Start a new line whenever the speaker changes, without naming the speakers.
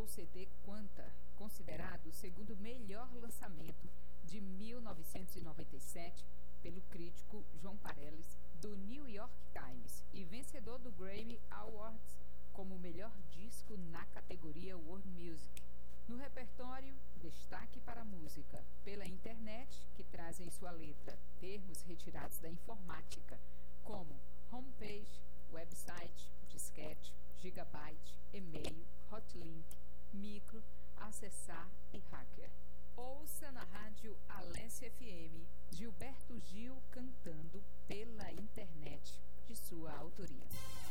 CD Quanta, considerado o segundo melhor lançamento de 1997 pelo crítico João Pareles, do New York Times, e vencedor do Grammy Awards como o melhor disco na categoria World Music. No repertório, destaque para a música pela internet, que traz em sua letra termos retirados da informática, como homepage, website, disquete, gigabyte, e-mail, hotlink, micro, acessar e hacker. Ouça na rádio Alessia FM Gilberto Gil cantando pela internet, de sua autoria.